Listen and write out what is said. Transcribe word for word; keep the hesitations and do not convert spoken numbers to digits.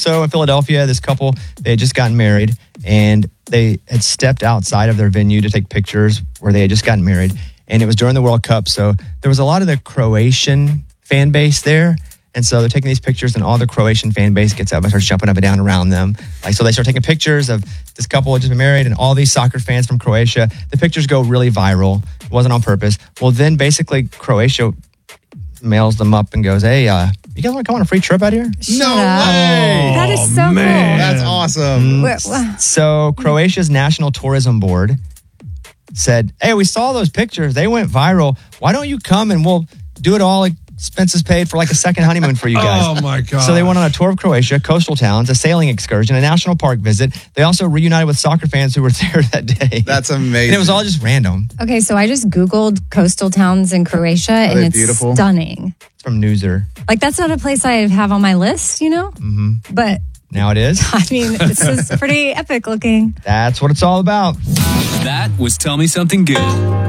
So in Philadelphia, this couple, they had just gotten married and they had stepped outside of their venue to take pictures where they had just gotten married. And it was during the World Cup. So there was a lot of the Croatian fan base there. And so they're taking these pictures and all the Croatian fan base gets up and starts jumping up and down around them. Like, so they start taking pictures of this couple had just been married and all these soccer fans from Croatia. The pictures go really viral. It wasn't on purpose. Well, then basically Croatia mails them up and goes, hey, uh, you guys want to come on a free trip out here? Shut No up. way. That is so Man. cool. That's awesome. Wha- wha- So Croatia's National Tourism Board said, hey, we saw those pictures. They went viral. Why don't you come and we'll do it all, expenses paid for like a second honeymoon for you guys. Oh, my God. So they went on a tour of Croatia, coastal towns, a sailing excursion, a national park visit. They also reunited with soccer fans who were there that day. That's amazing. And it was all just random. Okay, so I just Googled coastal towns in Croatia, and they it's beautiful? stunning. It's from Newser. Like, that's not a place I have on my list, you know? Mm-hmm. But, Now it is. I mean, this is pretty epic looking. That's what it's all about. That was Tell Me Something Good.